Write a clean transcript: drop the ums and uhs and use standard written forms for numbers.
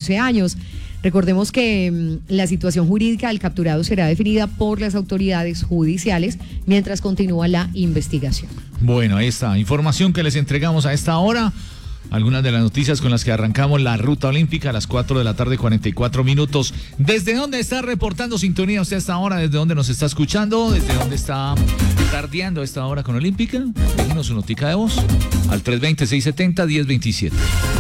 14 años. Recordemos que la situación jurídica del capturado será definida por las autoridades judiciales mientras continúa la investigación. Bueno, ahí está, información que les entregamos a esta hora. Algunas de las noticias con las que arrancamos la ruta olímpica a las 4 de la tarde, 44 minutos. ¿Desde dónde está reportando sintonía usted a esta hora? ¿Desde dónde nos está escuchando? ¿Desde dónde está tardeando a esta hora con Olímpica? Déjenos su notica de voz al 320-670-1027.